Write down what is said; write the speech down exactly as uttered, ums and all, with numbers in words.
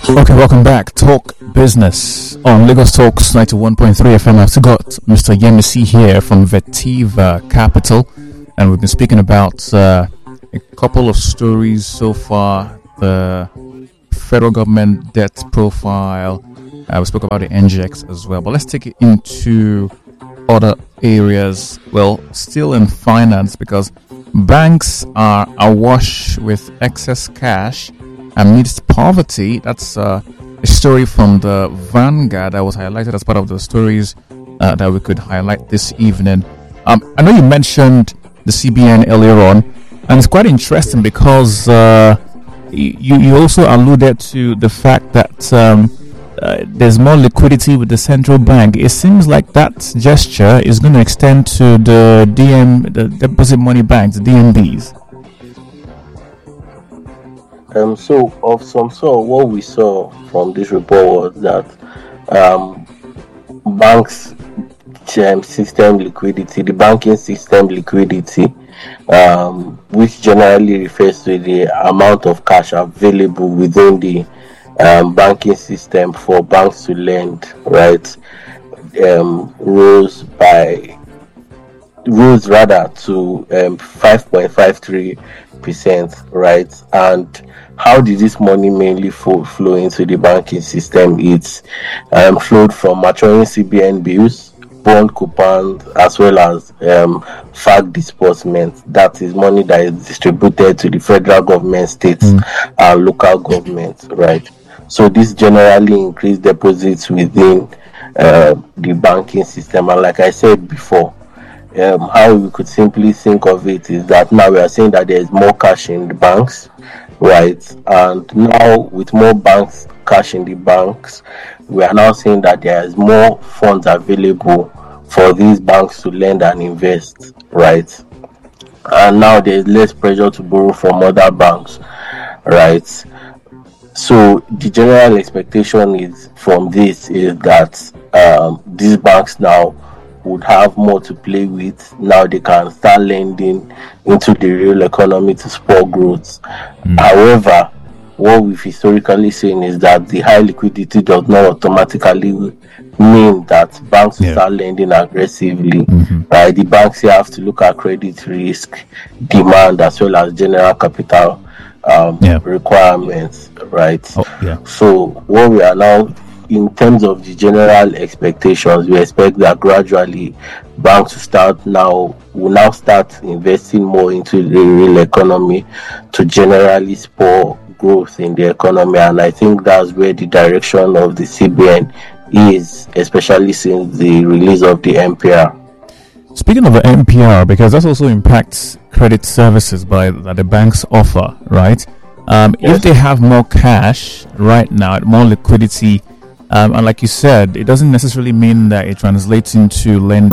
Okay, welcome back. Talk business on Lagos Talks ninety-one point three F M. I've still got Mister Yemisi here from Vetiva Capital, and we've been speaking about uh, a couple of stories so far. The federal government debt profile. Uh, we spoke about the N G X as well, but let's take it into other areas. Well, still in finance, because banks are awash with excess cash amidst poverty. That's uh, a story from the Vanguard that was highlighted as part of the stories uh, that we could highlight this evening. Um, I know you mentioned the C B N earlier on, and it's quite interesting because uh, you you also alluded to the fact that um, uh, there's more liquidity with the central bank. It seems like that gesture is going to extend to the D M, the deposit money banks, the D M Bs. Um, so, of some sort, what we saw from this report was that um, banks' um, system liquidity, the banking system liquidity, um, which generally refers to the amount of cash available within the um, banking system for banks to lend, right, um, rose by rose rather to um, five point five three percent, right? And how did this money mainly flow, flow into the banking system? It's um, flowed from maturing C B N bills, bond coupons, as well as um, F A C disbursements. That is money that is distributed to the federal government, states, mm. and local governments, right? So this generally increased deposits within uh, the banking system. And like I said before, um, how we could simply think of it is that now we are saying that there is more cash in the banks, right? And now with more banks cash in the banks, we are now saying that there is more funds available for these banks to lend and invest, right? And now there is less pressure to borrow from other banks, right? So the general expectation is from this is that um, these banks now would have more to play with. Now they can start lending into the real economy to spur growth. Mm. However, what we've historically seen is that the high liquidity does not automatically mean that banks will yeah. start lending aggressively. Mm-hmm. Right? The banks here have to look at credit risk, demand, as well as general capital um, yeah. requirements. Right? Oh, yeah. So what we are now, in terms of the general expectations, we expect that gradually banks will start now will now start investing more into the real economy to generally spur growth in the economy. And I think that's where the direction of the C B N is, especially since the release of the M P R. Speaking of the M P R, because that also impacts credit services by that the banks offer, right? Um, yes. If they have more cash right now, more liquidity, Um, and like you said, it doesn't necessarily mean that it translates into lending